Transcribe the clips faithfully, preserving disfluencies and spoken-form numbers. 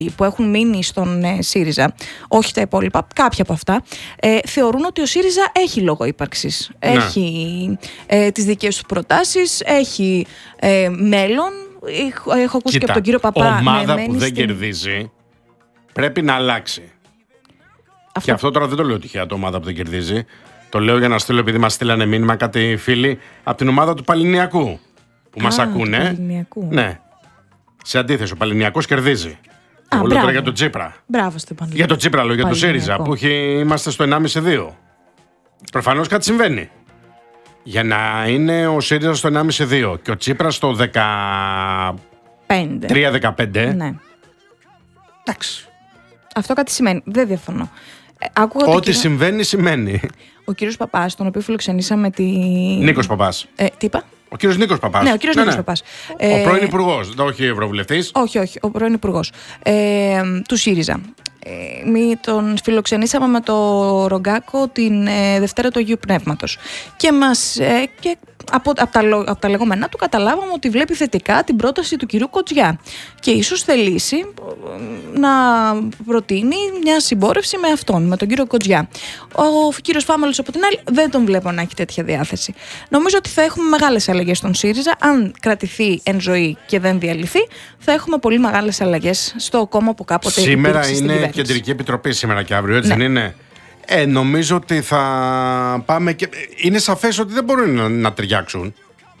που έχουν μείνει στον ε, ΣΥΡΙΖΑ, όχι τα υπόλοιπα, κάποια από αυτά, ε, θεωρούν ότι ο ΣΥΡΙΖΑ έχει λόγο ύπαρξης. Ναι. Έχει ε, τις δικές του προτάσεις, έχει ε, μέλλον. Έχω, έχω ακούσει Κοίτα, και από τον κύριο Παπά. Ομάδα ναι, που δεν στην... κερδίζει πρέπει να αλλάξει. Αυτό... Και αυτό τώρα δεν το λέω τυχαία, το ομάδα που δεν κερδίζει. Το λέω για να στείλω, επειδή μας στείλανε μήνυμα κάτι φίλοι από την ομάδα του Παληνιακού που Α, μας ακούνε. Του Παληνιακού. Ναι. Σε αντίθεση, ο Παληνιακός κερδίζει. Α, εγώ λέω τώρα για τον Τσίπρα. Μπράβο στο Παληνιακό. Για τον Τσίπρα, λέω για τον ΣΥΡΙΖΑ που έχει, είμαστε στο ενάμιση δύο. Προφανώς κάτι συμβαίνει. Για να είναι ο ΣΥΡΙΖΑ στο ενάμιση δύο και ο Τσίπρας στο δεκατρία δεκαπέντε. Ναι. Εντάξει. Αυτό κάτι σημαίνει. Δεν διαφωνώ. Ό,τι κύριο... συμβαίνει, σημαίνει. Ο κύριος Παπάς, τον οποίο φιλοξενήσαμε τη. Νίκος Παπάς. Ε, τι είπα? Ο κύριος Νίκος Παπάς. Ναι, ο κύριος ναι, Νίκος ναι. Παπάς. Ο ε... πρώην Υπουργός, όχι ευρωβουλευτής. Όχι, όχι, ο πρώην Υπουργός. Ε, του ΣΥΡΙΖΑ. Ε, μη τον φιλοξενήσαμε με το Ρογκάκο την ε, Δευτέρα του Αγίου Πνεύματος. Και μας. Ε, και από, από, τα, από τα λεγόμενά του καταλάβαμε ότι βλέπει θετικά την πρόταση του κυρίου Κοτζιά και ίσως θελήσει να προτείνει μια συμπόρευση με αυτόν, με τον κύριο Κοτζιά. Ο κύριος Φάμαλος από την άλλη δεν τον βλέπω να έχει τέτοια διάθεση. Νομίζω ότι θα έχουμε μεγάλες αλλαγές στον ΣΥΡΙΖΑ. Αν κρατηθεί εν ζωή και δεν διαλυθεί, θα έχουμε πολύ μεγάλες αλλαγές στο κόμμα που κάποτε σήμερα είναι Κεντρική Επιτροπή, σήμερα και αύριο, έτσι ναι. δεν είναι? Ε, νομίζω ότι θα πάμε και... Είναι σαφές ότι δεν μπορούν να, να ταιριάξουν.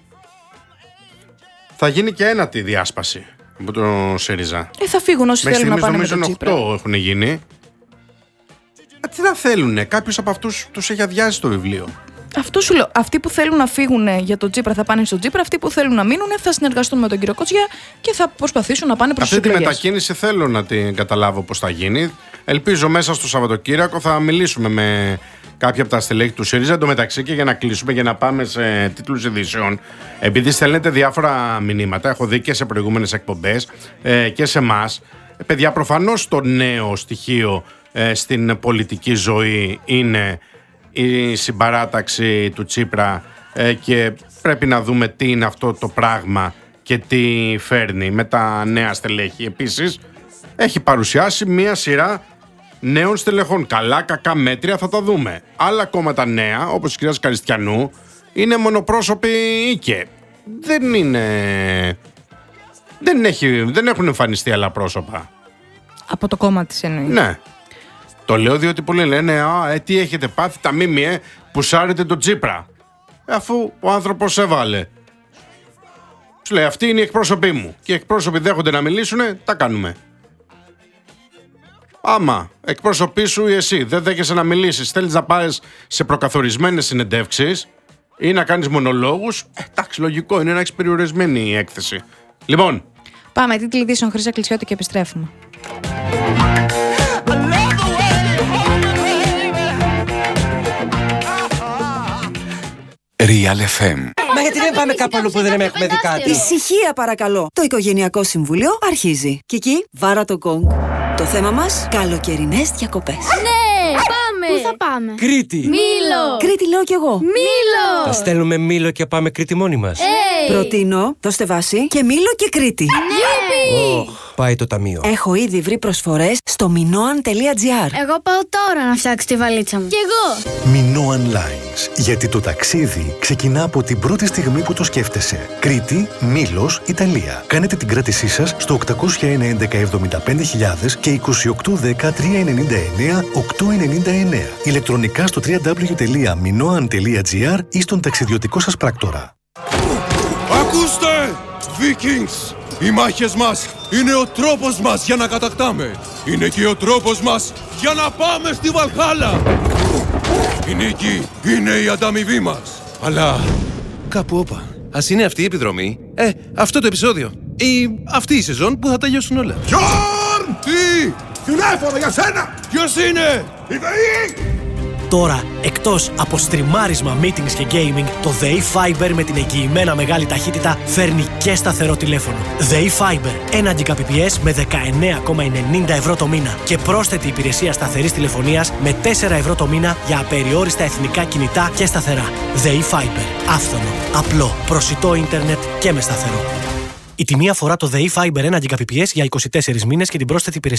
Θα γίνει και ένατη διάσπαση από το ΣΥΡΙΖΑ. Ε, θα φύγουν όσοι θέλουν να πάνε με τον Τσίπρα. οκτώ έχουν γίνει. Ε, τι να θέλουνε, κάποιος από αυτούς τους έχει αδειάσει το βιβλίο. Αυτό σου λέω. Αυτοί που θέλουν να φύγουν για τον Τσίπρα θα πάνε στον Τσίπρα. Αυτοί που θέλουν να μείνουν θα συνεργαστούν με τον κύριο Κοτζιά και θα προσπαθήσουν να πάνε προς τις εκλογές. Αυτή τη μετακίνηση θέλω να την καταλάβω πώς θα γίνει. Ελπίζω μέσα στο Σαββατοκύριακο θα μιλήσουμε με κάποια από τα στελέχη του ΣΥΡΙΖΑ. Εν τω μεταξύ, και για να κλείσουμε, για να πάμε σε τίτλους ειδήσεων, επειδή στέλνετε διάφορα μηνύματα, έχω δει και σε προηγούμενες εκπομπές ε, και σε εμάς. Παιδιά, προφανώς το νέο στοιχείο ε, στην πολιτική ζωή είναι η συμπαράταξη του Τσίπρα ε, και πρέπει να δούμε τι είναι αυτό το πράγμα και τι φέρνει με τα νέα στελέχη. Επίσης έχει παρουσιάσει μία σειρά νέων στελεχών, καλά, κακά, μέτρια, θα τα δούμε. Άλλα κόμματα νέα, όπως η κυρία Καριστιανού, είναι μονοπρόσωποι οίκε. Δεν είναι... Δεν, έχει... δεν έχουν εμφανιστεί άλλα πρόσωπα. Από το κόμμα της εννοεί. Ναι. Το λέω διότι πολλοί λένε «Α, ε, τι έχετε πάθει τα ΜΜΕ που σάρετε τον Τσίπρα». Ε, αφού ο άνθρωπος έβαλε. Σου λέει «Αυτοί είναι οι εκπρόσωποι μου». Και οι εκπρόσωποι δέχονται να μιλήσουνε, τα κάνουμε. Άμα εκπρόσωποι σου ή εσύ δεν δέχεσαι να μιλήσεις, θέλεις να πάρεις σε προκαθορισμένες συνεντεύξεις ή να κάνεις μονολόγους, ε, εντάξει, λογικό είναι να έχεις περιορισμένη η έκθεση. Λοιπόν. Πάμε, τίτλοι ειδήσεων, Χρύσα Κλεισιώτη, και επιστρέφουμε. Real εφ εμ. Μα γιατί δεν πάμε κάπου αλλού που δεν έχουμε δει κάτι? Ησυχία παρακαλώ. Το Οικογενειακό Συμβούλιο αρχίζει. Κική, βάρα το γκονγκ. Το θέμα μας, καλοκαιρινές διακοπές. Ναι, πάμε! Πού θα πάμε? Κρήτη. Μήλο. Κρήτη λέω κι εγώ. Μήλο. Θα στέλνουμε Μήλο και πάμε Κρήτη μόνοι μας. Hey. Προτείνω, δώστε βάση, και Μήλο και Κρήτη. Ναι. Oh, πάει το ταμείο. Έχω ήδη βρει προσφορές στο μινόαν τελεία τζι άρ. Εγώ πάω τώρα να φτιάξω τη βαλίτσα μου. Κι εγώ. Minoan Lines. Γιατί το ταξίδι ξεκινά από την πρώτη στιγμή που το σκέφτεσαι. Κρήτη, Μήλος, Ιταλία. Κάνετε την κράτησή σας στο οκτακόσια ένα έντεκα εβδομήντα πέντε χιλιάδες και είκοσι οκτώ δέκα τριακόσια ενενήντα εννέα οκτακόσια ενενήντα εννέα. Ηλεκτρονικά στο double-u double-u double-u τελεία minoan τελεία τζι άρ ή στον ταξιδιωτικό σας πράκτορα. Ακούστε! Vikings! Οι μάχες μας είναι ο τρόπος μας για να κατακτάμε. Είναι και ο τρόπος μας για να πάμε στη Βαλχάλα. Η νίκη είναι η ανταμοιβή μας. Αλλά κάπου όπα. Ας είναι αυτή η επιδρομή, ε, αυτό το επεισόδιο ή αυτή η σεζόν που θα τελειώσουν όλα. Γιόρν! Τι! Τηλέφωνο για σένα! Ποιος είναι? Η ΔΕΗ! Τώρα, εκτός από στριμάρισμα, meetings και gaming, το ΔΕΗ Fiber με την εγγυημένα μεγάλη ταχύτητα φέρνει και σταθερό τηλέφωνο. ΔΕΗ Fiber, ένα Gbps με δεκαεννέα κόμμα ενενήντα ευρώ το μήνα και πρόσθετη υπηρεσία σταθερής τηλεφωνίας με τέσσερα ευρώ το μήνα για απεριόριστα εθνικά κινητά και σταθερά. ΔΕΗ Fiber, άφθονο, απλό, προσιτό ίντερνετ και με σταθερό. Η τιμή αφορά το ΔΕΗ Fiber ένα Gbps για είκοσι τέσσερις μήνες και την πρόσθετη υπηρεσία